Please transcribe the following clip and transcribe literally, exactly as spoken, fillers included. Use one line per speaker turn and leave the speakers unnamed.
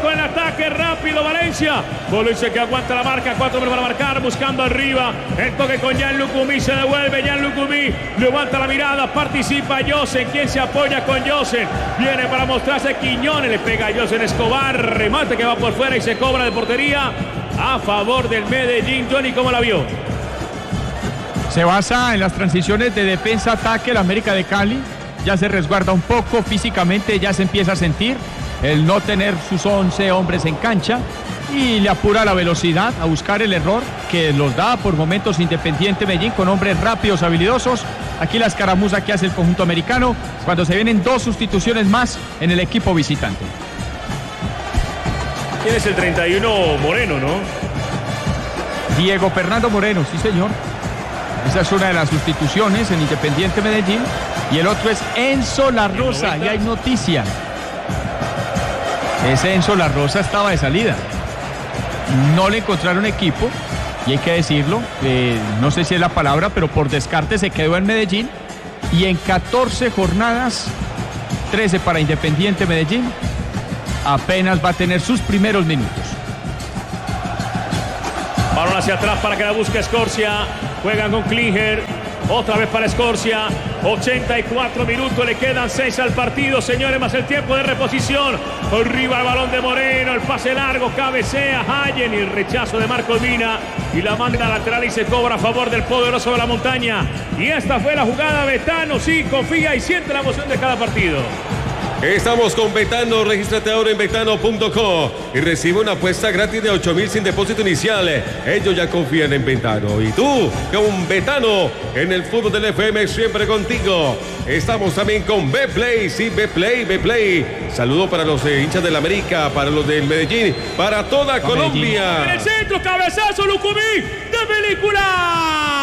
con el ataque rápido Valencia. Bolo dice que aguanta la marca, cuatro hombres para marcar, buscando arriba. El toque con Gianluca Umí, se devuelve Gianluca Umí, levanta la mirada, participa Yosen, quien se apoya con Yosen. Viene para mostrarse Quiñones, le pega a Yosen Escobar, remate que va por fuera y se cobra de portería a favor del Medellín. Johnny, ¿cómo la vio?
Se basa en las transiciones de defensa-ataque. El América de Cali ya se resguarda un poco físicamente, ya se empieza a sentir el no tener sus once hombres en cancha y le apura la velocidad a buscar el error que los da por momentos Independiente Medellín con hombres rápidos, habilidosos. Aquí la escaramuza que hace el conjunto americano cuando se vienen dos sustituciones más en el equipo visitante.
¿Quién es el treinta y uno? Moreno, ¿no?
Diego Fernando Moreno, sí señor. Esa es una de las sustituciones en Independiente Medellín. Y el otro es Enzo La Rosa. Ya hay noticia. Ese Enzo La Rosa estaba de salida. No le encontraron equipo. Y hay que decirlo. Eh, no sé si es la palabra, pero por descarte se quedó en Medellín. Y en catorce jornadas, trece para Independiente Medellín, apenas va a tener sus primeros minutos.
Balón hacia atrás para que la busque Escorcia. Juegan con Klinger. Otra vez para Escorcia. ochenta y cuatro minutos. Le quedan seis al partido, señores, más el tiempo de reposición. Arriba el balón de Moreno. El pase largo. Cabecea Hayen. Y el rechazo de Marcos Mina. Y la manda lateral y se cobra a favor del poderoso de la montaña. Y esta fue la jugada. Betano sí confía y siente la emoción de cada partido.
Estamos con Betano, regístrate ahora en betano punto com y recibe una apuesta gratis de ocho mil sin depósito inicial. Ellos ya confían en Betano y tú con Betano en el fútbol del F M siempre contigo. Estamos también con Betplay, sí, Betplay, Betplay. Saludo para los eh, hinchas del América, para los del Medellín, para toda Colombia.
En el centro, cabezazo, Lucumí de película.